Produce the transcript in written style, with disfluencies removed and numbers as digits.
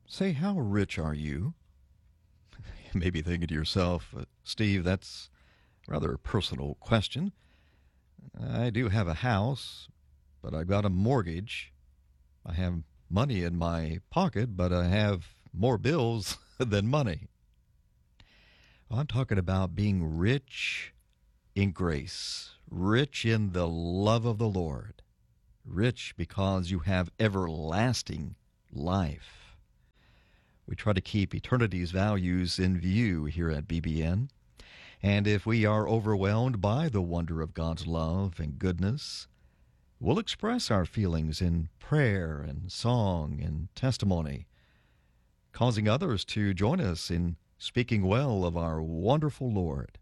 Say, how rich are you? You may be thinking to yourself, Steve, that's a rather personal question. I do have a house, but I've got a mortgage. I have money in my pocket, but I have more bills than money. Well, I'm talking about being rich in grace, rich in the love of the Lord, rich because you have everlasting life. We try to keep eternity's values in view here at BBN. And if we are overwhelmed by the wonder of God's love and goodness, we'll express our feelings in prayer and song and testimony, causing others to join us in speaking well of our wonderful Lord.